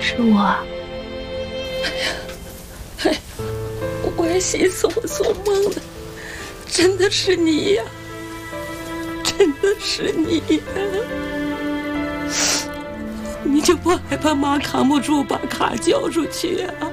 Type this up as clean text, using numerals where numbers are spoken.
是我。 哎呀，我也寻思我做梦了，真的是你呀，真的是你呀！你就不害怕妈扛不住把卡交出去啊？